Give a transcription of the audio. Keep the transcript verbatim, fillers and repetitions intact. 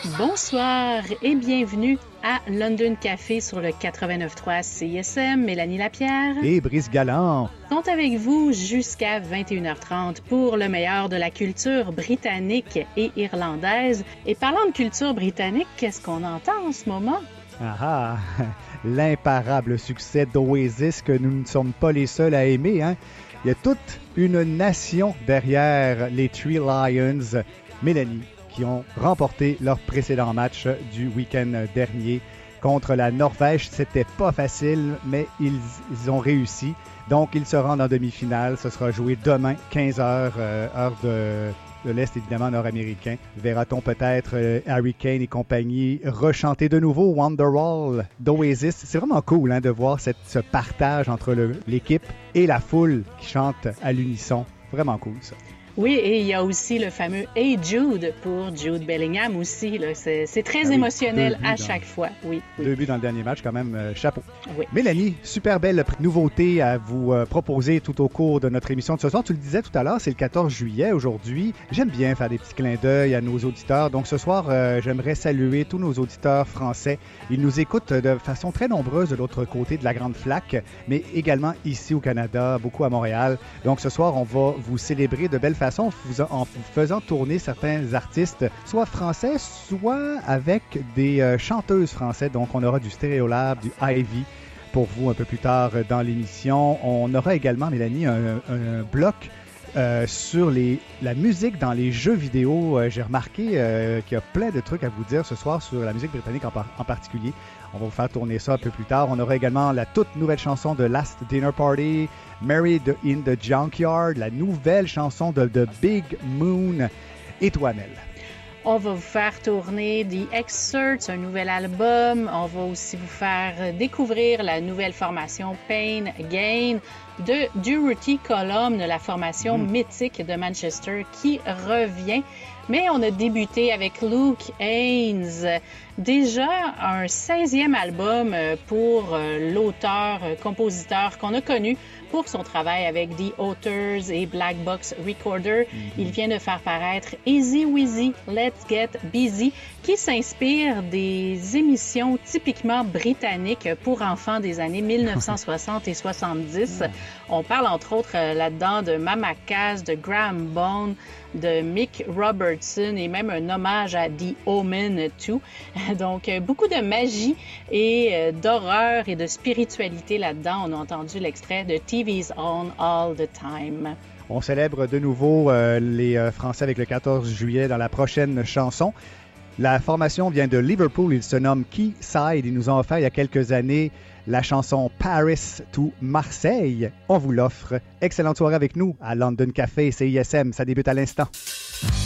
Bonsoir et bienvenue à London Café sur le quatre-vingt-neuf point trois C I S M. Mélanie Lapierre et Brice Galland sont avec vous jusqu'à vingt et une heures trente pour le meilleur de la culture britannique et irlandaise. Et parlant de culture britannique, qu'est-ce qu'on entend en ce moment? Ah ah, l'imparable succès d'Oasis que nous ne sommes pas les seuls à aimer, hein? Il y a toute une nation derrière les Three Lions. Mélanie, qui ont remporté leur précédent match du week-end dernier contre la Norvège. C'était pas facile, mais ils, ils ont réussi. Donc, ils se rendent en demi-finale. Ce sera joué demain, quinze heures, euh, heure de, de l'Est, évidemment, nord-américain. Verra-t-on peut-être euh, Harry Kane et compagnie rechanter de nouveau Wonderwall d'Oasis. C'est vraiment cool hein, de voir cette, ce partage entre le, l'équipe et la foule qui chante à l'unisson. Vraiment cool, ça. Oui, et il y a aussi le fameux « Hey Jude » pour Jude Bellingham aussi. Là. C'est, c'est très ah oui, émotionnel à chaque dans, fois. Oui, oui. Deux buts dans le dernier match, quand même, euh, chapeau. Oui. Mélanie, super belle nouveauté à vous euh, proposer tout au cours de notre émission de ce soir. Tu le disais tout à l'heure, c'est le quatorze juillet aujourd'hui. J'aime bien faire des petits clins d'œil à nos auditeurs. Donc ce soir, euh, j'aimerais saluer tous nos auditeurs français. Ils nous écoutent de façon très nombreuse de l'autre côté de la Grande Flaque, mais également ici au Canada, beaucoup à Montréal. Donc ce soir, on va vous célébrer de belle façon en vous faisant tourner certains artistes, soit français, soit avec des euh, chanteuses françaises. Donc, on aura du Stereolab, du Ivy pour vous un peu plus tard dans l'émission. On aura également, Mélanie, un, un bloc euh, sur les, la musique dans les jeux vidéo. Euh, j'ai remarqué euh, qu'il y a plein de trucs à vous dire ce soir sur la musique britannique en, par- en particulier. On va vous faire tourner ça un peu plus tard. On aura également la toute nouvelle chanson de Last Dinner Party, Married in the Junkyard, la nouvelle chanson de The Big Moon. Et toi, Mel? On va vous faire tourner The Excerpts, un nouvel album. On va aussi vous faire découvrir la nouvelle formation Pain Again de Durruti Column, la formation mmh. mythique de Manchester qui revient. Mais on a débuté avec Luke Haynes, déjà un seizième album pour l'auteur-compositeur qu'on a connu pour son travail avec The Authors et Black Box Recorder. Mm-hmm. Il vient de faire paraître Easy Weezy, Let's Get Busy, qui s'inspire des émissions typiquement britanniques pour enfants des années dix-neuf cent soixante et soixante-dix. Mm. On parle entre autres là-dedans de Mama Cass, de Graham Bone, de Mick Robertson et même un hommage à The Omen deux. Donc, beaucoup de magie et d'horreur et de spiritualité là-dedans. On a entendu l'extrait de T V's On All the Time. On célèbre de nouveau euh, les euh, Français avec le quatorze juillet dans la prochaine chanson. La formation vient de Liverpool. Il se nomme Quayside. Ils nous ont offert il y a quelques années la chanson Paris to Marseille. On vous l'offre. Excellente soirée avec nous à London Café C I S M. Ça débute à l'instant.